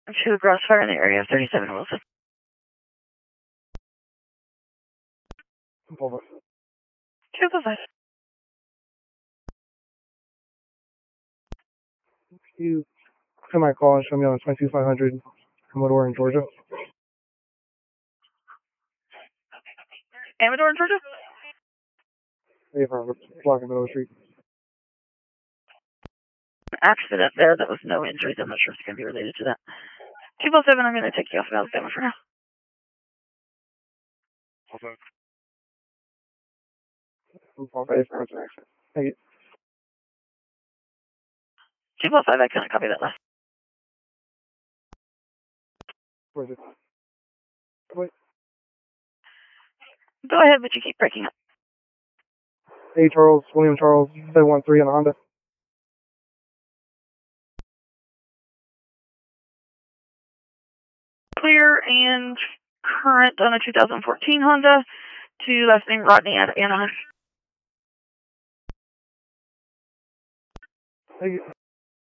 To gross fire in the area of 37 Wilson. Over. 205. You semi-call and show me on 22500 Commodore in Georgia. Amador in Georgia? Hey, for blocking Middle Street. Accident there. That was no injuries. I'm not sure if it's going to be related to that. 207, I'm going to take you off of Alabama for now. Okay. 245 for an accident. Thank you. 205, I couldn't copy that last. Where is it? Wait. Go ahead, but you keep breaking up. Hey, Charles, William Charles, 713 on a Honda. Clear and current on a 2014 Honda to last name Rodney at Anaheim. Thank you.